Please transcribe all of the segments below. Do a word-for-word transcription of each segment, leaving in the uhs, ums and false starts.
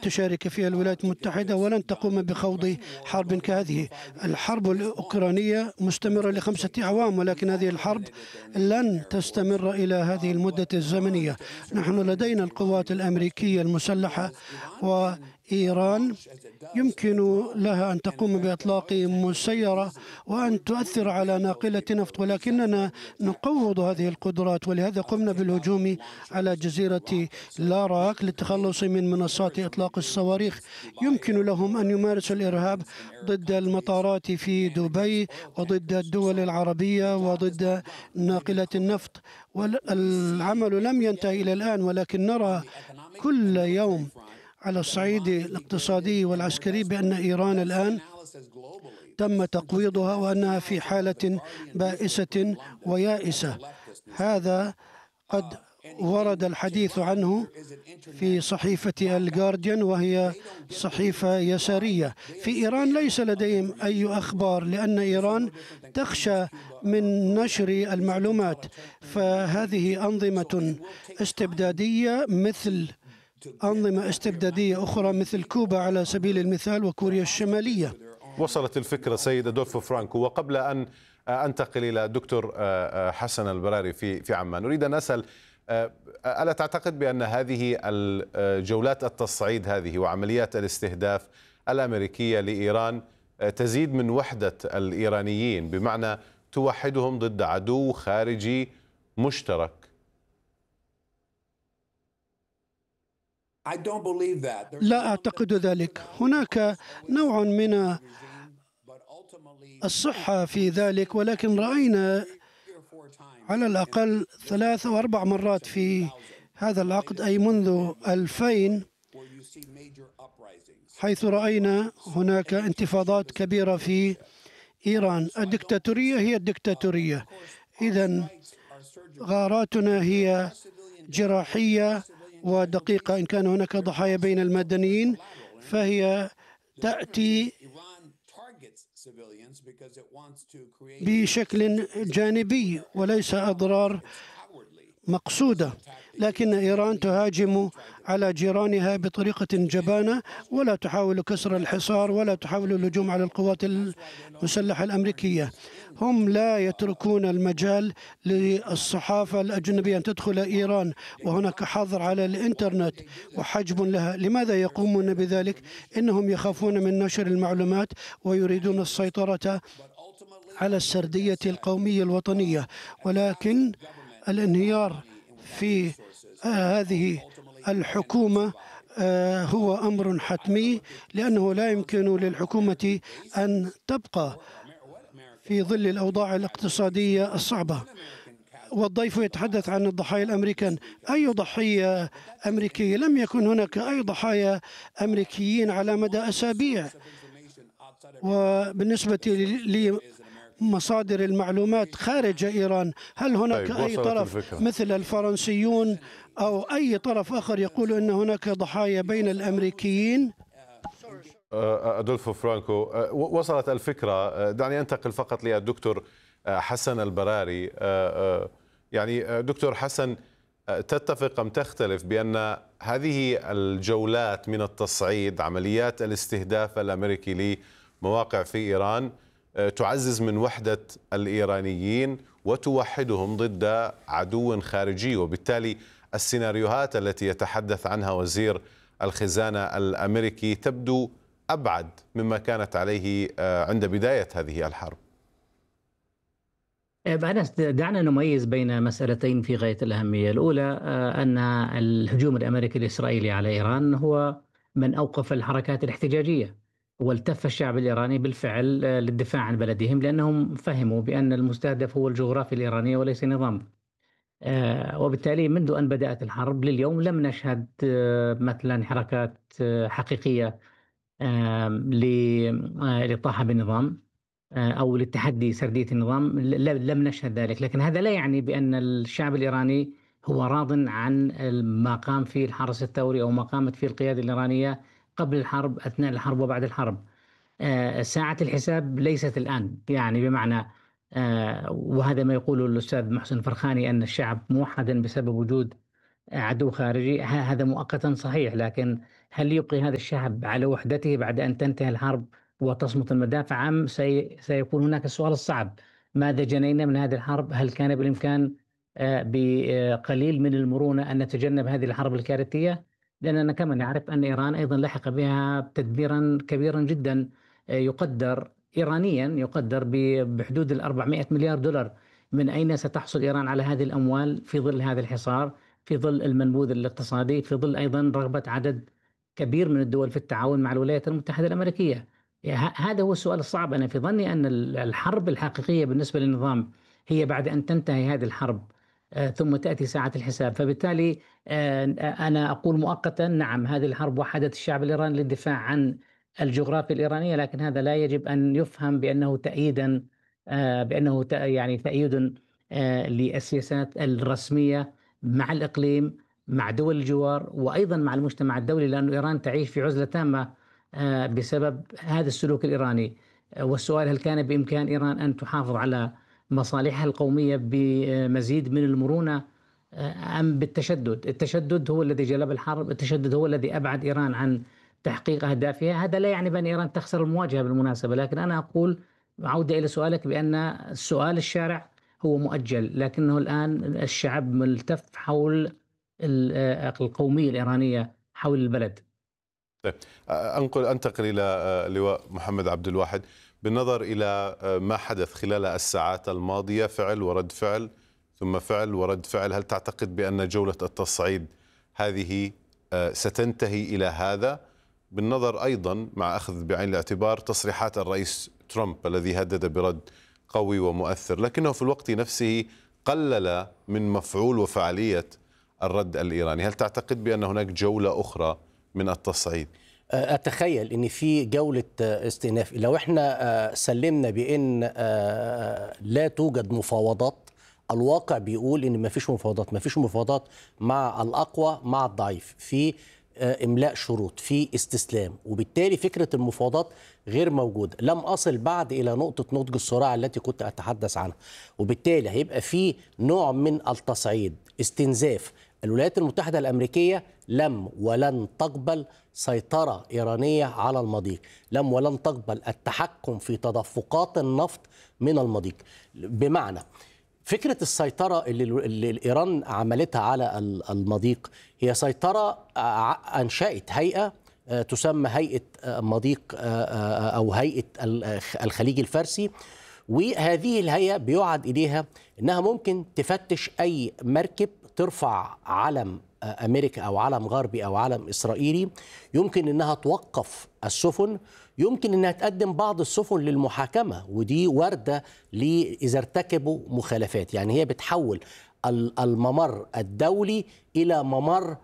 تشارك فيها الولايات المتحدة ولن تقوم بخوض حرب كهذه. الحرب الأوكرانية مستمرة لخمسة أعوام، ولكن هذه الحرب لن تستمر إلى هذه المدة الزمنية. نحن لدينا القوات الأمريكية المسلحة، وإيران يمكن لها أن تقوم بإطلاق مسيرة وأن تؤثر على ناقلة نفط، ولكننا نقوض هذه القدرات، ولهذا قمنا بالهجوم على جزيرة لاراك للتخلص من منصات إطلاق الصواريخ. يمكن لهم أن يمارسوا الإرهاب ضد المطارات في دبي وضد الدول العربية وضد ناقلة النفط، والعمل لم ينتهي إلى الآن، ولكن نرى كل يوم على الصعيد الاقتصادي والعسكري بأن إيران الآن تم تقويضها وأنها في حالة بائسة ويائسة. هذا قد ورد الحديث عنه في صحيفة الجارديان، وهي صحيفة يسارية. في إيران ليس لديهم أي أخبار، لأن إيران تخشى من نشر المعلومات، فهذه أنظمة استبدادية مثل أنظمة استبدادية أخرى مثل كوبا على سبيل المثال وكوريا الشمالية. وصلت الفكرة سيد أدولفو فرانكو. وقبل أن أنتقل إلى الدكتور حسن البراري في في عمان، أريد أن أسأل، ألا تعتقد بأن هذه الجولات التصعيد هذه وعمليات الاستهداف الأمريكية لإيران تزيد من وحدة الإيرانيين، بمعنى توحدهم ضد عدو خارجي مشترك؟ لا أعتقد ذلك. هناك نوع من الصحة في ذلك، ولكن رأينا على الأقل ثلاث أو أربع مرات في هذا العقد، أي منذ ألفين، حيث رأينا هناك انتفاضات كبيرة في إيران. الدكتاتورية هي الدكتاتورية، إذن غاراتنا هي جراحية ودقيقة. إن كان هناك ضحايا بين المدنيين فهي تأتي بشكل جانبي وليس أضرار مقصودة، لكن إيران تهاجم على جيرانها بطريقة جبانة، ولا تحاول كسر الحصار ولا تحاول الهجوم على القوات المسلحة الأمريكية. هم لا يتركون المجال للصحافة الأجنبية أن تدخل إيران، وهناك حظر على الإنترنت وحجب لها. لماذا يقومون بذلك؟ إنهم يخافون من نشر المعلومات ويريدون السيطرة على السردية القومية الوطنية، ولكن الانهيار في هذه الحكومة هو أمر حتمي، لأنه لا يمكن للحكومة أن تبقى في ظل الأوضاع الاقتصادية الصعبة. والضيف يتحدث عن الضحايا الأمريكان. أي ضحية أمريكية؟ لم يكن هناك أي ضحايا أمريكيين على مدى أسابيع. وبالنسبة لي مصادر المعلومات خارج إيران، هل هناك طيب، أي طرف الفكرة. مثل الفرنسيون أو أي طرف آخر يقول أن هناك ضحايا بين الأمريكيين؟ أدولفو فرانكو، وصلت الفكرة. دعني أنتقل فقط للدكتور حسن البراري. يعني دكتور حسن، تتفق أم تختلف بأن هذه الجولات من التصعيد، عمليات الاستهداف الأمريكي لمواقع في إيران، تعزز من وحدة الإيرانيين وتوحدهم ضد عدو خارجي، وبالتالي السيناريوهات التي يتحدث عنها وزير الخزانة الأمريكي تبدو أبعد مما كانت عليه عند بداية هذه الحرب؟ دعنا نميز بين مسألتين في غاية الأهمية. الأولى أن الهجوم الأمريكي الإسرائيلي على إيران هو من أوقف الحركات الاحتجاجية، والتف الشعب الإيراني بالفعل للدفاع عن بلدهم، لأنهم فهموا بأن المستهدف هو الجغرافيا الإيرانية وليس نظام. وبالتالي منذ أن بدأت الحرب لليوم لم نشهد مثلا حركات حقيقية للإطاحة بالنظام أو للتحدي سردية النظام، لم نشهد ذلك. لكن هذا لا يعني بأن الشعب الإيراني هو راض عن ما قام فيه الحرس الثوري أو ما قامت فيه القيادة الإيرانية قبل الحرب، أثناء الحرب وبعد الحرب. ساعة الحساب ليست الآن، يعني بمعنى وهذا ما يقوله الأستاذ محسن فرخاني أن الشعب موحدا بسبب وجود عدو خارجي، هذا مؤقتا صحيح، لكن هل يبقي هذا الشعب على وحدته بعد أن تنتهي الحرب وتصمت المدافع، أم سي سيكون هناك السؤال الصعب: ماذا جنينا من هذه الحرب؟ هل كان بالإمكان بقليل من المرونة أن نتجنب هذه الحرب الكارثية؟ لأننا كما نعرف أن إيران أيضا لحق بها تدبيرا كبيرا جدا، يقدر إيرانيا يقدر بحدود ال أربعمائة مليار دولار. من أين ستحصل إيران على هذه الأموال في ظل هذا الحصار، في ظل المنبوذ الاقتصادي، في ظل أيضا رغبة عدد كبير من الدول في التعاون مع الولايات المتحدة الأمريكية؟ هذا هو السؤال الصعب. أنا في ظني أن الحرب الحقيقية بالنسبة للنظام هي بعد أن تنتهي هذه الحرب ثم تأتي ساعة الحساب. فبالتالي أنا أقول مؤقتا نعم، هذه الحرب وحدت الشعب الإيراني للدفاع عن الجغرافيا الإيرانية، لكن هذا لا يجب أن يفهم بأنه تأييدا بأنه يعني تأييد للسياسات الرسمية مع الإقليم، مع دول الجوار، وأيضا مع المجتمع الدولي، لأن إيران تعيش في عزلة تامة بسبب هذا السلوك الإيراني. والسؤال: هل كان بإمكان إيران أن تحافظ على مصالحها القومية بمزيد من المرونة أم بالتشدد؟ التشدد هو الذي جلب الحرب، التشدد هو الذي أبعد إيران عن تحقيق أهدافها. هذا لا يعني بأن إيران تخسر المواجهة بالمناسبة، لكن أنا أقول، عودة إلى سؤالك، بأن السؤال الشارع هو مؤجل، لكنه الآن الشعب ملتف حول القومية الإيرانية، حول البلد. طيب، أنقل أنتقل إلى لواء محمد عبد الواحد. بالنظر إلى ما حدث خلال الساعات الماضية، فعل ورد فعل ثم فعل ورد فعل، هل تعتقد بأن جولة التصعيد هذه ستنتهي إلى هذا؟ بالنظر أيضا مع أخذ بعين الاعتبار تصريحات الرئيس ترامب الذي هدد برد قوي ومؤثر، لكنه في الوقت نفسه قلل من مفعول وفعالية الرد الإيراني. هل تعتقد بأن هناك جولة أخرى من التصعيد؟ أتخيل أن في جولة استئناف. لو احنا سلمنا بأن لا توجد مفاوضات، الواقع بيقول أن ما فيش مفاوضات ما فيش مفاوضات مع الأقوى مع الضعيف، في إملاء شروط، في استسلام، وبالتالي فكرة المفاوضات غير موجودة. لم أصل بعد إلى نقطة نضج الصراع التي كنت أتحدث عنها، وبالتالي هيبقى في نوع من التصعيد، استنزاف. الولايات المتحدة الأمريكية لم ولن تقبل سيطرة إيرانية على المضيق، لم ولن تقبل التحكم في تدفقات النفط من المضيق. بمعنى فكرة السيطرة اللي, اللي إيران عملتها على المضيق هي سيطرة أنشأت هيئة تسمى هيئة مضيق أو هيئة الخليج الفارسي، وهذه الهيئة بيعد إليها أنها ممكن تفتش أي مركب ترفع علم أمريكا أو علم غربي أو علم إسرائيلي، يمكن أنها توقف السفن، يمكن أنها تقدم بعض السفن للمحاكمة، ودي واردة إذا ارتكبوا مخالفات. يعني هي بتحول الممر الدولي إلى ممر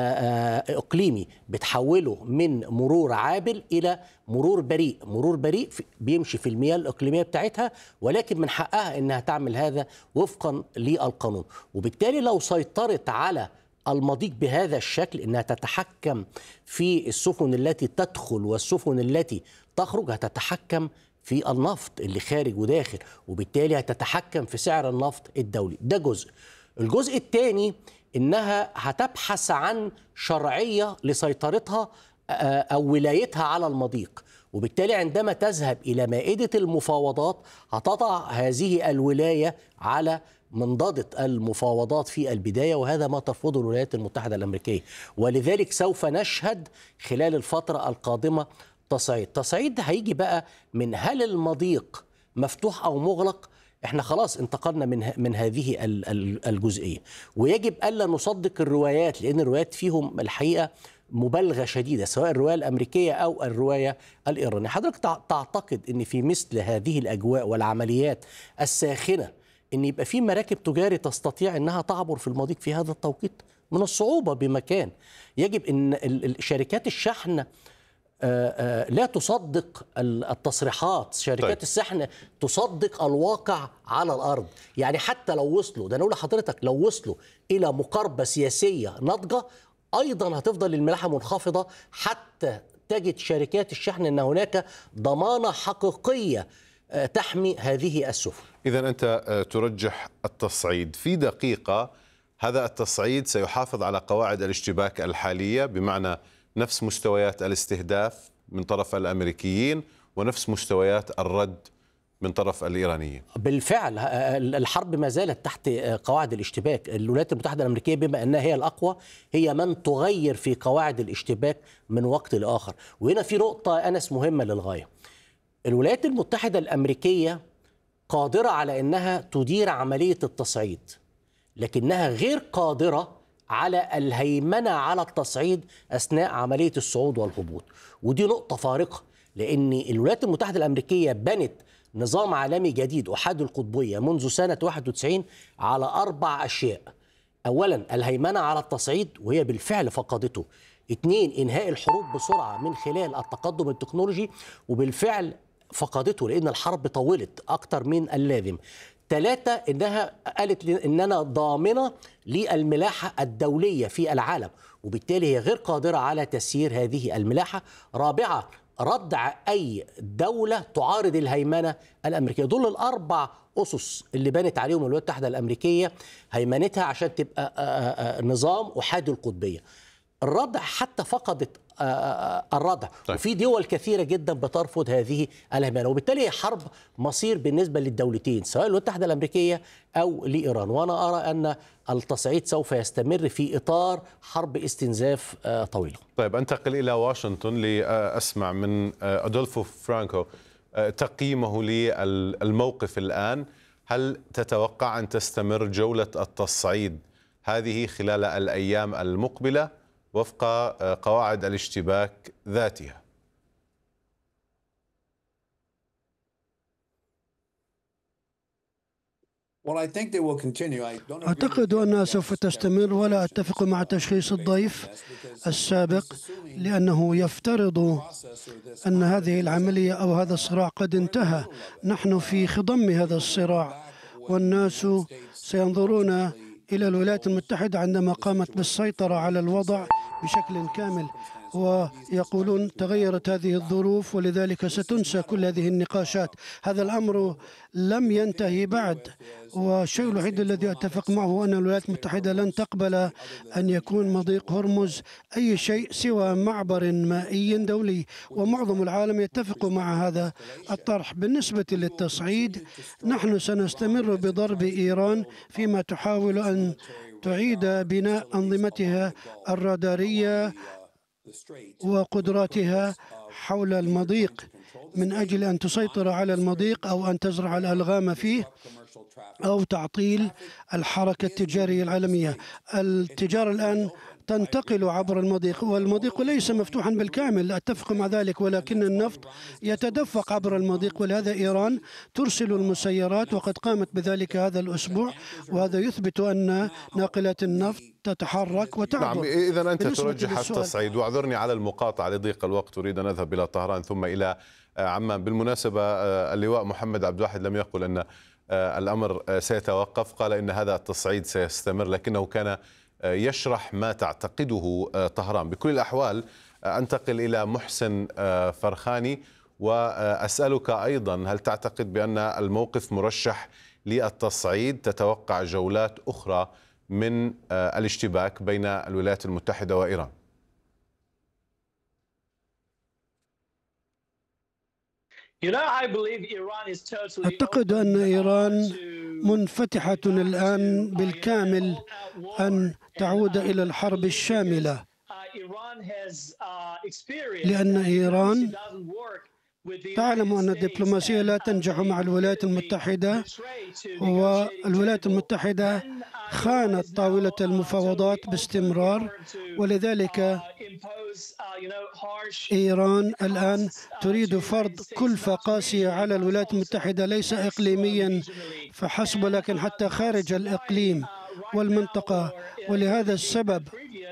إقليمي، بتحوله من مرور عابر إلى مرور بريء. مرور بريء بيمشي في المياه الإقليمية بتاعتها، ولكن من حقها أنها تعمل هذا وفقا للقانون. وبالتالي لو سيطرت على المضيق بهذا الشكل، أنها تتحكم في السفن التي تدخل والسفن التي تخرج، هتتحكم في النفط اللي خارج وداخل، وبالتالي هتتحكم في سعر النفط الدولي. ده جزء. الجزء الثاني إنها هتبحث عن شرعية لسيطرتها أو ولايتها على المضيق، وبالتالي عندما تذهب إلى مائدة المفاوضات هتضع هذه الولاية على منضدة المفاوضات في البداية، وهذا ما ترفضه الولايات المتحدة الأمريكية. ولذلك سوف نشهد خلال الفترة القادمة تصعيد. تصعيد هيجي بقى من هل المضيق مفتوح أو مغلق. احنا خلاص انتقلنا من من هذه الجزئية، ويجب ألا نصدق الروايات، لأن الروايات فيهم الحقيقة مبالغة شديدة، سواء الرواية الأمريكية أو الرواية الإيرانية. حضرتك تعتقد أن في مثل هذه الأجواء والعمليات الساخنة أن يبقى في مراكب تجاري تستطيع أنها تعبر في المضيق في هذا التوقيت؟ من الصعوبة بمكان. يجب أن شركات الشحن لا تصدق التصريحات، شركات طيب. الشحن تصدق الواقع على الأرض. يعني حتى لو وصلوا، ده أنا أقول لحضرتك، لو وصلوا إلى مقاربة سياسية ناضجة، أيضا هتفضل الملاحة منخفضة حتى تجد شركات الشحن أن هناك ضمانة حقيقية تحمي هذه السفن. إذن أنت ترجح التصعيد. في دقيقة هذا التصعيد سيحافظ على قواعد الاشتباك الحالية، بمعنى نفس مستويات الاستهداف من طرف الأمريكيين ونفس مستويات الرد من طرف الإيرانيين. بالفعل الحرب ما زالت تحت قواعد الاشتباك. الولايات المتحدة الأمريكية بما أنها هي الأقوى هي من تغير في قواعد الاشتباك من وقت لآخر. وهنا في نقطة أنس مهمة للغاية. الولايات المتحدة الأمريكية قادرة على أنها تدير عملية التصعيد، لكنها غير قادرة على الهيمنة على التصعيد أثناء عملية الصعود والهبوط. ودي نقطة فارقة، لأن الولايات المتحدة الأمريكية بنت نظام عالمي جديد أحادي القطبية منذ سنة واحد وتسعين على أربع أشياء. أولا الهيمنة على التصعيد، وهي بالفعل فقدته. اثنين انهاء الحروب بسرعة من خلال التقدم التكنولوجي، وبالفعل فقدته لأن الحرب طولت أكثر من اللازم. ثلاثة إنها قالت إن أنا ضامنة للملاحة الدولية في العالم، وبالتالي هي غير قادرة على تسيير هذه الملاحة. رابعة ردع أي دولة تعارض الهيمنة الأمريكية. دول الأربع أسس اللي بنت عليهم الولايات المتحدة الأمريكية هيمنتها عشان تبقى نظام أحادي القطبية. الردع حتى فقدت الردع. طيب. وفي دول كثيرة جدا بترفض هذه الهيمنة، وبالتالي هي حرب مصير بالنسبة للدولتين سواء الولايات المتحدة الأمريكية أو لإيران. وأنا أرى أن التصعيد سوف يستمر في إطار حرب استنزاف طويلة. طيب أنتقل إلى واشنطن لأسمع من أدولفو فرانكو تقييمه للموقف الآن. هل تتوقع أن تستمر جولة التصعيد هذه خلال الأيام المقبلة وفق قواعد الاشتباك ذاتها؟ أعتقد أنها سوف تستمر، ولا أتفق مع تشخيص الضيف السابق، لأنه يفترض أن هذه العملية أو هذا الصراع قد انتهى. نحن في خضم هذا الصراع، والناس سينظرون إلى الولايات المتحدة عندما قامت بالسيطرة على الوضع بشكل كامل، ويقولون تغيرت هذه الظروف ولذلك ستنسى كل هذه النقاشات. هذا الأمر لم ينتهي بعد، والشيء الوحيد الذي أتفق معه أن الولايات المتحدة لن تقبل أن يكون مضيق هرمز أي شيء سوى معبر مائي دولي، ومعظم العالم يتفق مع هذا الطرح. بالنسبة للتصعيد، نحن سنستمر بضرب إيران فيما تحاول أن تعيد بناء أنظمتها الرادارية وقدراتها حول المضيق من أجل أن تسيطر على المضيق أو أن تزرع الألغام فيه أو تعطيل الحركة التجارية العالمية. التجارة الآن تنتقل عبر المضيق، والمضيق ليس مفتوحا بالكامل، أتفق مع ذلك، ولكن النفط يتدفق عبر المضيق، ولهذا إيران ترسل المسيرات وقد قامت بذلك هذا الأسبوع، وهذا يثبت أن ناقلات النفط تتحرك وتعبر. نعم، إذا أنت ترجح التصعيد. واعذرني على المقاطعة لضيق الوقت، أريد أن أذهب إلى طهران ثم إلى عمان. بالمناسبة اللواء محمد عبد الواحد لم يقل أن الأمر سيتوقف، قال إن هذا التصعيد سيستمر، لكنه كان يشرح ما تعتقده طهران. بكل الأحوال أنتقل إلى محسن فرخاني وأسألك أيضا، هل تعتقد بأن الموقف مرشح للتصعيد؟ تتوقع جولات أخرى من الاشتباك بين الولايات المتحدة وإيران؟ أعتقد أن إيران منفتحة الآن بالكامل أن تعود إلى الحرب الشاملة، لأن إيران تعلم أن الدبلوماسية لا تنجح مع الولايات المتحدة، والولايات المتحدة خانت طاولة المفاوضات باستمرار، ولذلك إيران الآن تريد فرض كلفة قاسية على الولايات المتحدة، ليس إقليميا فحسب ولكن حتى خارج الإقليم والمنطقة. ولهذا السبب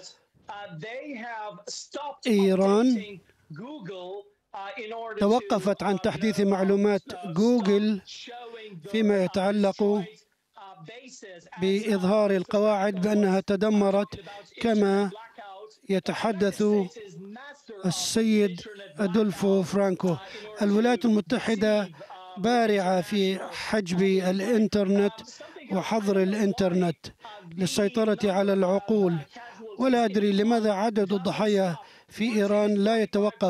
إيران توقفت عن تحديث معلومات جوجل فيما يتعلق بإظهار القواعد بأنها تدمرت، كما يتحدث السيد أدولفو فرانكو. الولايات المتحدة بارعة في حجب الإنترنت وحظر الإنترنت، للسيطرة على العقول، ولا أدري لماذا عدد الضحايا في إيران لا يتوقف.